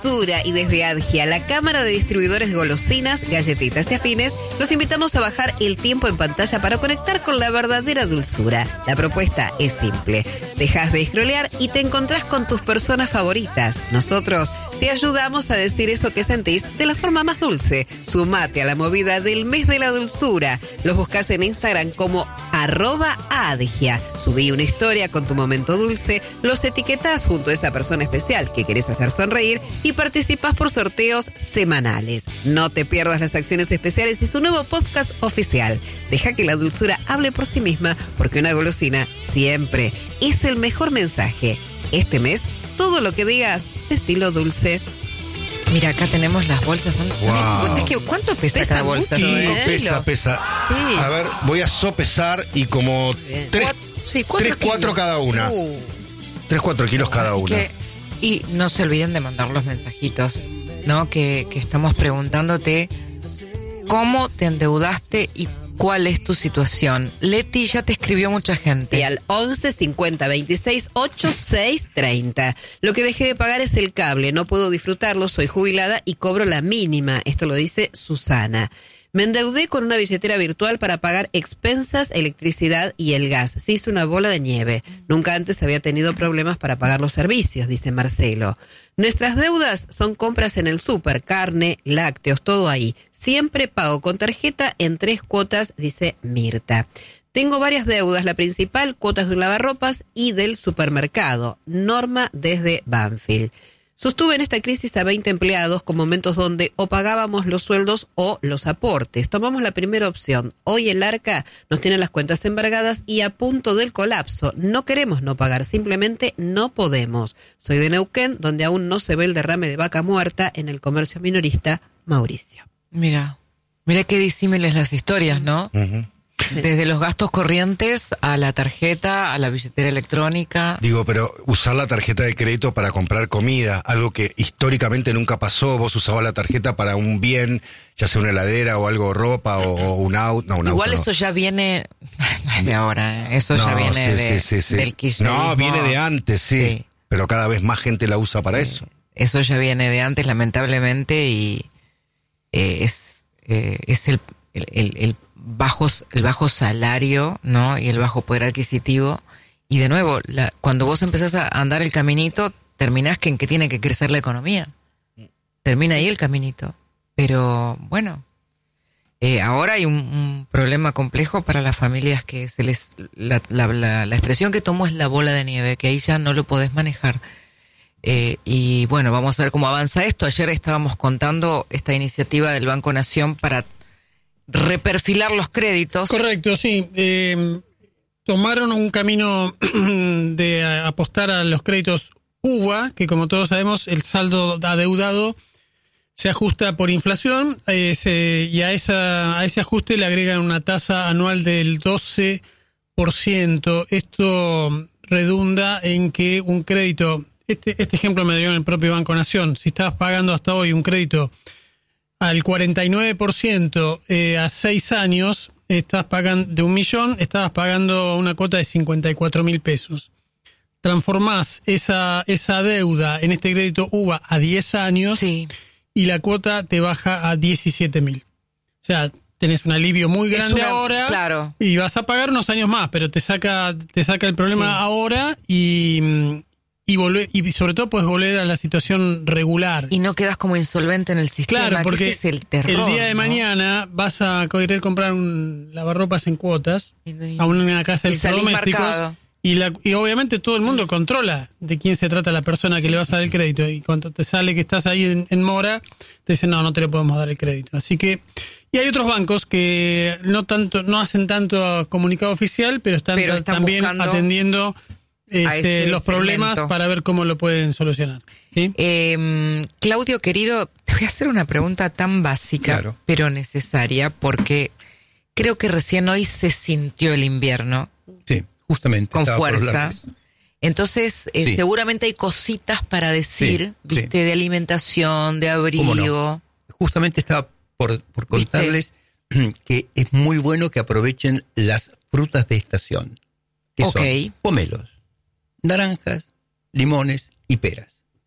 Dulzura y desde Adgia, la Cámara de Distribuidores de Golosinas, Galletitas y Afines, los invitamos a bajar el tiempo en pantalla para conectar con la verdadera dulzura. La propuesta es simple. Dejas de scrollear y te encontrás con tus personas favoritas. Nosotros te ayudamos a decir eso que sentís de la forma más dulce. Sumate a la movida del mes de la dulzura. Los buscás en Instagram como @Adgia. Subí una historia con tu momento dulce, los etiquetás junto a esa persona especial que querés hacer sonreír y participás por sorteos semanales. No te pierdas las acciones especiales y su nuevo podcast oficial. Deja que la dulzura hable por sí misma, porque una golosina siempre es el mejor mensaje. Este mes, todo lo que digas, decilo dulce. Mira, acá tenemos las bolsas. Es que, ¿cuánto pesa cada bolsa? Pesa. Sí. A ver, voy a sopesar y como 3-4 cada una. 3-4 kilos cada una. Y no se olviden de mandar los mensajitos, ¿no? Que estamos preguntándote cómo te endeudaste y cuál es tu situación. Leti, ya te escribió mucha gente. Sí, al 11 50 26 86 30. Lo que dejé de pagar es el cable. No puedo disfrutarlo, soy jubilada y cobro la mínima. Esto lo dice Susana. Me endeudé con una billetera virtual para pagar expensas, electricidad y el gas. Se hizo una bola de nieve. Nunca antes había tenido problemas para pagar los servicios, dice Marcelo. Nuestras deudas son compras en el súper, carne, lácteos, todo ahí. Siempre pago con tarjeta en 3 cuotas, dice Mirta. Tengo varias deudas, la principal, cuotas de un lavarropas y del supermercado. Norma desde Banfield. Sostuve en esta crisis a 20 empleados con momentos donde o pagábamos los sueldos o los aportes. Tomamos la primera opción. Hoy el Arca nos tiene las cuentas embargadas y a punto del colapso. No queremos no pagar, simplemente no podemos. Soy de Neuquén, donde aún no se ve el derrame de vaca muerta en el comercio minorista. Mauricio. Mira qué disímiles las historias, ¿no? Uh-huh. Desde los gastos corrientes a la tarjeta, a la billetera electrónica. Digo, pero usar la tarjeta de crédito para comprar comida, algo que históricamente nunca pasó. Vos usabas la tarjeta para un bien, ya sea una heladera o algo, ropa o un auto. No, un Igual auto, eso ya viene, no es de ahora, eso ya viene del kirchnerismo. No, viene de antes, sí. Pero cada vez más gente la usa para eso. Eso ya viene de antes, lamentablemente, y es el bajo salario, ¿no? Y el bajo poder adquisitivo. Y de nuevo, cuando vos empezás a andar el caminito, terminás en que tiene que crecer la economía. Termina ahí el caminito. Pero bueno, ahora hay un problema complejo para las familias que se les la expresión que tomó es la bola de nieve, que ahí ya no lo podés manejar. Y bueno, vamos a ver cómo avanza esto. Ayer estábamos contando esta iniciativa del Banco Nación para reperfilar los créditos. Correcto, sí. Tomaron un camino de apostar a los créditos UVA, que como todos sabemos, el saldo adeudado se ajusta por inflación, y a ese ajuste le agregan una tasa anual del 12%. Esto redunda en que un crédito, este ejemplo me dio en el propio Banco Nación, si estabas pagando hasta hoy un crédito al 49% a 6 años, estás pagando de 1 millón, estabas pagando una cuota de 54.000 pesos. Transformás esa deuda en este crédito UVA a 10 años, sí, y la cuota te baja a 17.000. O sea, tenés un alivio muy grande ahora, claro, y vas a pagar unos años más, pero te saca el problema, sí, ahora y sobre todo puedes volver a la situación regular. Y no quedas como insolvente en el sistema. Claro, porque ese es el terror, el día de ¿no? mañana vas a querer comprar un lavarropas en cuotas a una casa de electrodomésticos y obviamente todo el mundo controla de quién se trata la persona que le vas a dar el crédito, y cuando te sale que estás ahí en mora, te dicen no te le podemos dar el crédito. Así que, y hay otros bancos que no hacen tanto comunicado oficial, pero están también atendiendo los problemas para ver cómo lo pueden solucionar. ¿Sí? Claudio, querido, te voy a hacer una pregunta tan básica, claro, pero necesaria, porque creo que recién hoy se sintió el invierno. Sí, justamente. Con fuerza. Entonces, sí, seguramente hay cositas para decir, sí, ¿viste? Sí. De alimentación, de abrigo. No? Justamente estaba por contarles que es muy bueno que aprovechen las frutas de estación. Que son pomelos, naranjas, limones y peras.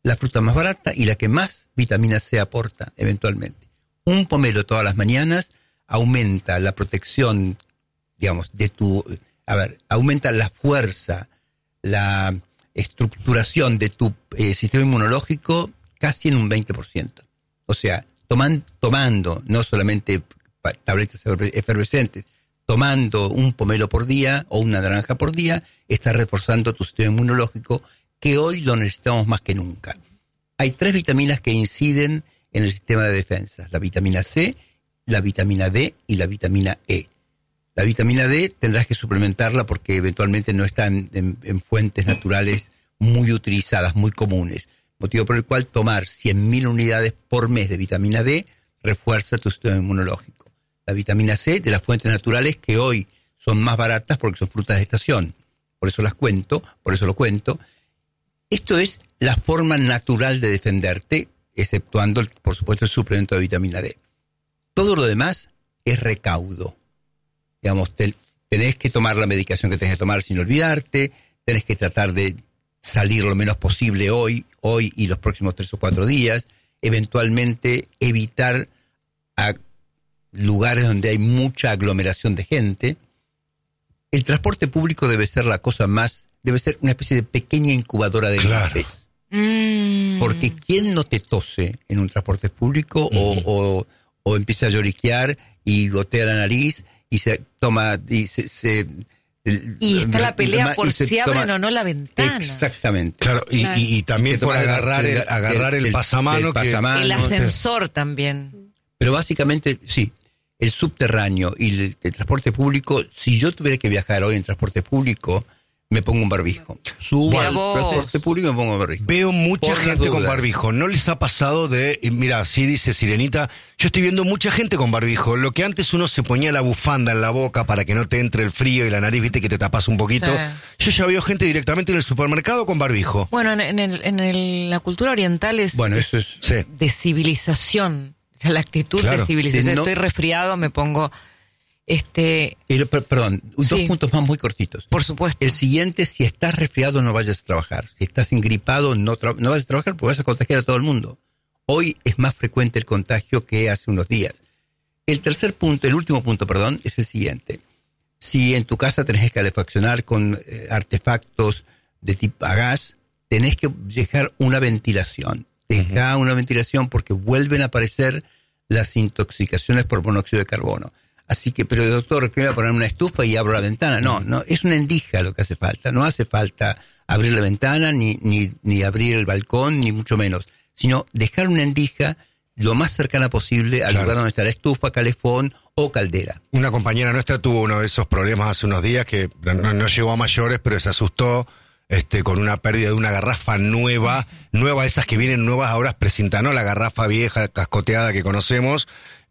la fruta más barata y la que más vitamina C aporta eventualmente. Un pomelo todas las mañanas aumenta la protección, digamos, aumenta la fuerza, la estructuración de tu sistema inmunológico casi en un 20%. O sea, tomando no solamente tabletas efervescentes, tomando un pomelo por día o una naranja por día, estás reforzando tu sistema inmunológico, que hoy lo necesitamos más que nunca. Hay 3 vitaminas que inciden en el sistema de defensa: la vitamina C, la vitamina D y la vitamina E. La vitamina D tendrás que suplementarla porque eventualmente no está en fuentes naturales muy utilizadas, muy comunes. Motivo por el cual tomar 100.000 unidades por mes de vitamina D refuerza tu sistema inmunológico. La vitamina C de las fuentes naturales, que hoy son más baratas porque son frutas de estación. Por eso lo cuento. Esto es la forma natural de defenderte, exceptuando, por supuesto, el suplemento de vitamina D. Todo lo demás es recaudo. Digamos, tenés que tomar la medicación que tenés que tomar sin olvidarte, tenés que tratar de salir lo menos posible hoy y los próximos 3 o 4 días, eventualmente evitar a lugares donde hay mucha aglomeración de gente. El transporte público debe ser debe ser una especie de pequeña incubadora de gripes. Porque ¿quién no te tose en un transporte público o empieza a lloriquear y gotea la nariz y se toma y está la pelea por si abren o no la ventana. Exactamente. Claro, y también por agarrar el pasamano. El ascensor también. Pero básicamente, sí, el subterráneo y el transporte público, si yo tuviera que viajar hoy en transporte público, me pongo un barbijo. Subo al transporte público y me pongo un barbijo. Veo mucha gente con barbijo. ¿No les ha pasado mira, sí dice Sirenita, yo estoy viendo mucha gente con barbijo. Lo que antes uno se ponía la bufanda en la boca para que no te entre el frío y la nariz, viste, que te tapas un poquito. Sí. Yo ya veo gente directamente en el supermercado con barbijo. Bueno, en la cultura oriental es de civilización. La actitud de civilización. Estoy resfriado, me pongo... Perdón, 2 puntos más muy cortitos. Por supuesto. El siguiente: si estás resfriado, no vayas a trabajar. Si estás engripado, no vayas a trabajar porque vas a contagiar a todo el mundo. Hoy es más frecuente el contagio que hace unos días. El último punto, es el siguiente. Si en tu casa tenés que calefaccionar con artefactos de tipo a gas, tenés que dejar una ventilación. Deja una ventilación porque vuelven a aparecer las intoxicaciones por monóxido de carbono. Así que, pero doctor, que voy a poner una estufa y abro la ventana. No, es una endija lo que hace falta. No hace falta abrir la ventana, ni abrir el balcón, ni mucho menos. Sino dejar una endija lo más cercana posible al lugar donde está la estufa, calefón o caldera. Una compañera nuestra tuvo uno de esos problemas hace unos días que no llegó a mayores, pero se asustó con una pérdida de una garrafa nueva, esas que vienen nuevas ahora precintadas, no la garrafa vieja, cascoteada que conocemos.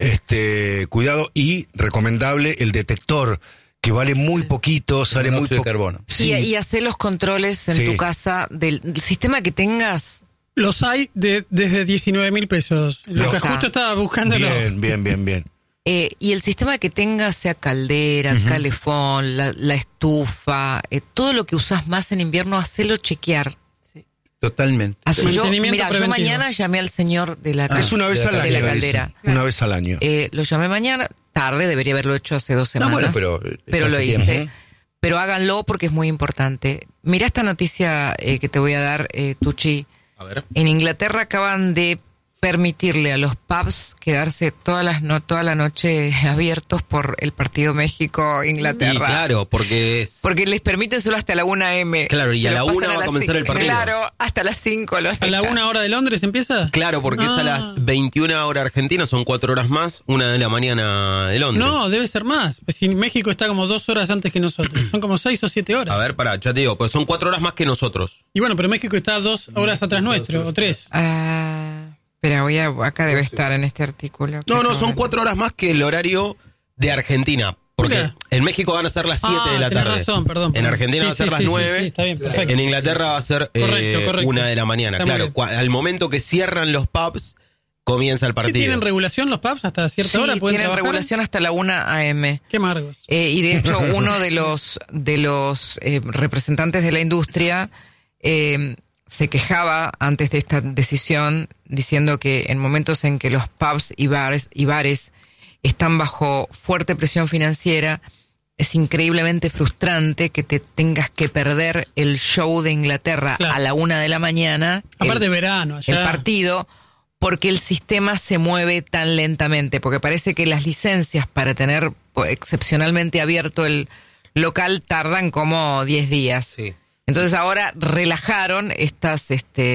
Cuidado, y recomendable el detector, que vale muy poquito, sale muy poco. Carbono. Sí. Y hacer los controles en tu casa del sistema que tengas. Los hay desde 19.000 pesos. Lo que justo estaba buscándolo. Bien. Y el sistema que tengas, sea caldera, calefón, la estufa, todo lo que usás más en invierno, hacelo chequear. Totalmente. Yo mañana llamé al señor de la es una vez al año, de la caldera. Una vez al año. Lo llamé mañana, tarde, debería haberlo hecho hace 2 semanas. No, bueno, pero lo hice. Pero háganlo porque es muy importante. Mirá esta noticia que te voy a dar, Tucci. A ver. En Inglaterra acaban de permitirle a los pubs quedarse toda la noche abiertos por el partido México-Inglaterra. Y claro, porque les permiten solo hasta la 1 a.m. Claro, y a la 1 va a comenzar el partido. Claro, hasta las 5. ¿A la 1 hora de Londres empieza? Claro, porque es a las 21 horas argentinas, son 4 horas más, 1 de la mañana de Londres. No, debe ser más. Si México está como 2 horas antes que nosotros. Son como 6 o 7 horas. A ver, ya te digo, pues son 4 horas más que nosotros. Y bueno, pero México está 2 horas atrás nuestro, o 3. Espera, acá debe estar en este artículo. No, son 4 horas más que el horario de Argentina. Porque en México van a ser las 7 de la tarde. Razón, perdón. En Argentina va a ser las 9. Sí, está bien, perfecto. En Inglaterra va a ser correcto. 1 de la mañana. Está claro, al momento que cierran los pubs, comienza el partido. ¿Tienen regulación los pubs hasta cierta hora? ¿Pueden tienen trabajar? Regulación hasta la 1 a.m. Qué amargos. Y de hecho, uno de los representantes de la industria se quejaba antes de esta decisión diciendo que en momentos en que los pubs y bares están bajo fuerte presión financiera, es increíblemente frustrante que te tengas que perder el show de Inglaterra a la 1 de la mañana. Aparte de verano, allá. El partido, porque el sistema se mueve tan lentamente, porque parece que las licencias para tener excepcionalmente abierto el local tardan como 10 días. Sí. Entonces ahora relajaron estas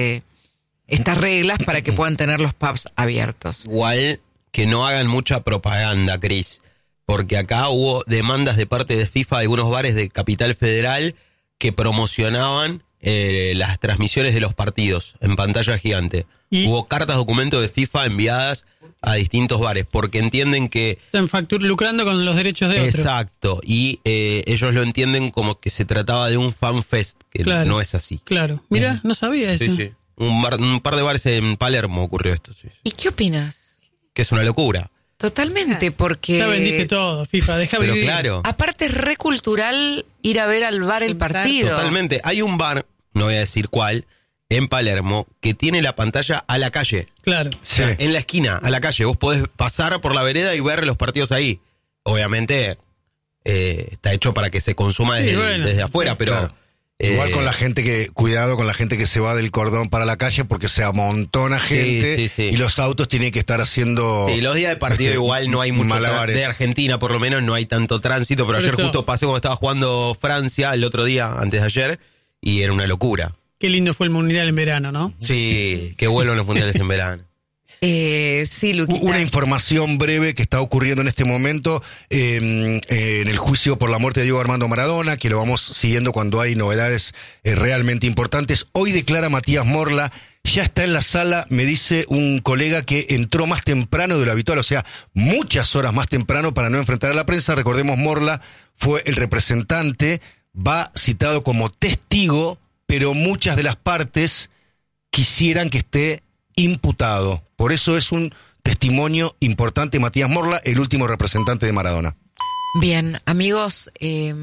reglas para que puedan tener los pubs abiertos. Igual que no hagan mucha propaganda, Cris, porque acá hubo demandas de parte de FIFA de algunos bares de Capital Federal que promocionaban las transmisiones de los partidos en pantalla gigante. Hubo cartas documento de FIFA enviadas a distintos bares porque entienden que están lucrando con los derechos de otros. Exacto, y ellos lo entienden como que se trataba de un fan fest, que no es así. Claro, mira, no sabía eso. Sí. Un par de bares en Palermo ocurrió esto. Sí. ¿Y qué opinas? Que es una locura. Totalmente, porque... Ya vendiste todo, FIFA, deja Pero vivir. claro. Aparte es re cultural ir a ver al bar el partido. Totalmente. Hay un bar, no voy a decir cuál, en Palermo, que tiene la pantalla a la calle. Claro. Sí. O sea, en la esquina, a la calle. Vos podés pasar por la vereda y ver los partidos ahí. Obviamente, está hecho para que se consuma desde afuera, pero... Claro. Igual con la gente cuidado con la gente que se va del cordón para la calle porque se amontona gente y los autos tienen que estar haciendo... Sí, los días de partido igual no hay mucho malabares. De Argentina por lo menos no hay tanto tránsito, pero ayer justo pasé cuando estaba jugando Francia el otro día, antes de ayer, y era una locura. Qué lindo fue el Mundial en verano, ¿no? Sí, qué vuelven los mundiales en verano. Sí, Luquita. Una información breve que está ocurriendo en este momento en el juicio por la muerte de Diego Armando Maradona, que lo vamos siguiendo cuando hay novedades realmente importantes. Hoy declara Matías Morla, ya está en la sala, me dice un colega que entró más temprano de lo habitual, o sea, muchas horas más temprano para no enfrentar a la prensa. Recordemos, Morla fue el representante, va citado como testigo, pero muchas de las partes quisieran que esté imputado. Por eso es un testimonio importante Matías Morla, el último representante de Maradona. Bien, amigos,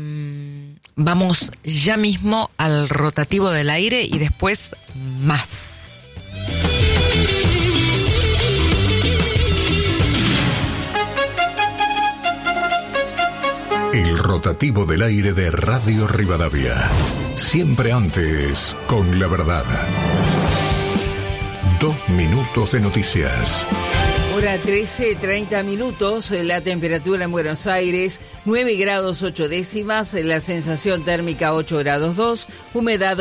vamos ya mismo al rotativo del aire y después más. El rotativo del aire de Radio Rivadavia. Siempre antes, con la verdad. 2 minutos de noticias. Hora 13:30 minutos, la temperatura en Buenos Aires 9 grados 8 décimas, la sensación térmica 8 grados 2, humedad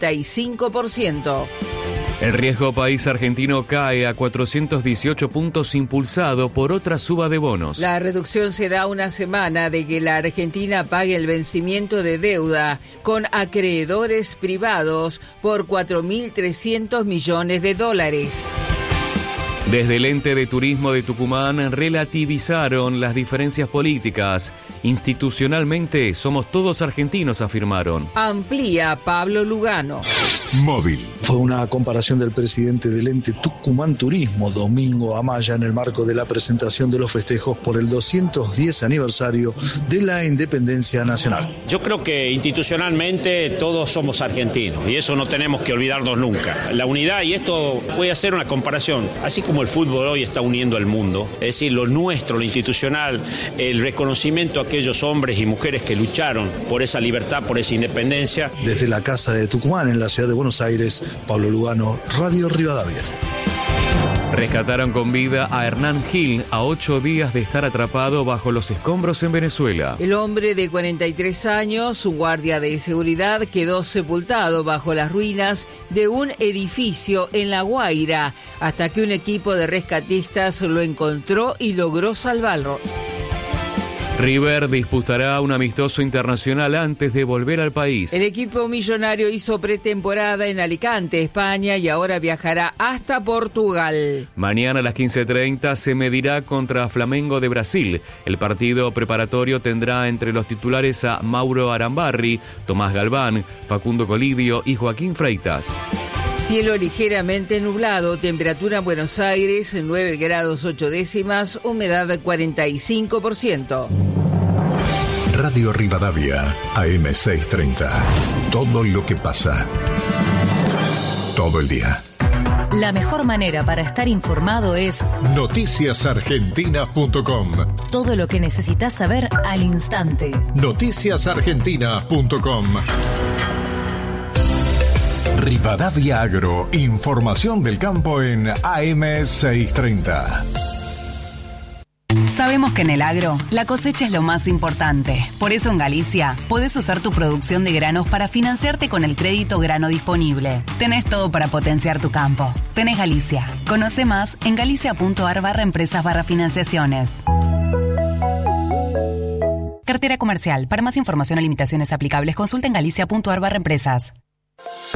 45%. El riesgo país argentino cae a 418 puntos impulsado por otra suba de bonos. La reducción se da una semana de que la Argentina pague el vencimiento de deuda con acreedores privados por 4.300 millones de dólares. Desde el ente de turismo de Tucumán relativizaron las diferencias políticas. Institucionalmente somos todos argentinos, afirmaron. Amplía Pablo Lugano. Móvil. Fue una comparación del presidente del ente Tucumán Turismo, Domingo Amaya, en el marco de la presentación de los festejos por el 210 aniversario de la independencia nacional. Yo creo que institucionalmente todos somos argentinos y eso no tenemos que olvidarnos nunca. La unidad, y esto voy a hacer una comparación, así como el fútbol hoy está uniendo al mundo, es decir, lo nuestro, lo institucional, el reconocimiento a aquellos hombres y mujeres que lucharon por esa libertad, por esa independencia. Desde la Casa de Tucumán, en la ciudad de Buenos Aires, Pablo Lugano, Radio Rivadavia. Rescataron con vida a Hernán Gil a 8 días de estar atrapado bajo los escombros en Venezuela. El hombre de 43 años, un guardia de seguridad, quedó sepultado bajo las ruinas de un edificio en La Guaira, hasta que un equipo de rescatistas lo encontró y logró salvarlo. River disputará un amistoso internacional antes de volver al país. El equipo millonario hizo pretemporada en Alicante, España, y ahora viajará hasta Portugal. Mañana a las 15:30 se medirá contra Flamengo de Brasil. El partido preparatorio tendrá entre los titulares a Mauro Arambarri, Tomás Galván, Facundo Colidio y Joaquín Freitas. Cielo ligeramente nublado, temperatura en Buenos Aires 9 grados 8 décimas, humedad 45%. Radio Rivadavia, AM 630. Todo lo que pasa. todo el día. La mejor manera para estar informado es noticiasargentinas.com. todo lo que necesitas saber al instante. noticiasargentinas.com. Rivadavia Agro, información del campo en AM630. Sabemos que en el agro, la cosecha es lo más importante. Por eso en Galicia, podés usar tu producción de granos para financiarte con el crédito grano disponible. Tenés todo para potenciar tu campo. Tenés Galicia. Conoce más en galicia.ar/empresas/financiaciones. Cartera comercial. Para más información o limitaciones aplicables, consulta en galicia.ar/empresas.